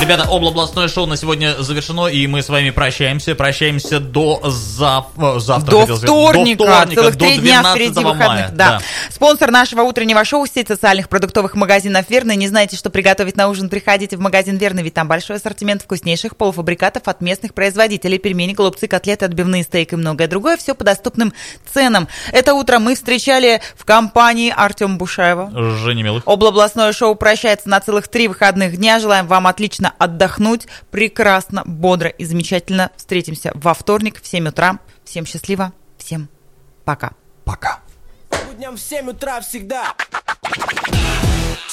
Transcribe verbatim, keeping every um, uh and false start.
Ребята, областное шоу на сегодня завершено, и мы с вами прощаемся. Прощаемся до зав... завтра. До вторника. До вторника, Целых до три дня впереди выходных. мая. Да. Да. Спонсор нашего утреннего шоу — сеть социальных продуктовых магазинов «Верный». Не знаете, что приготовить на ужин? Приходите в магазин «Верный», ведь там большой ассортимент вкуснейших полуфабрикатов от местных производителей. Пельмени, голубцы, котлеты, отбивные, стейк и многое другое. Все по доступным ценам. Это утро мы встречали в компании Артема Бушаева. Женя Милых. Областное шоу прощается на целых три выходных дня. Желаем вам отлично отдохнуть, прекрасно, бодро и замечательно. Встретимся во вторник в семь утра. Всем счастливо, всем пока. Пока. Днем в семь утра всегда.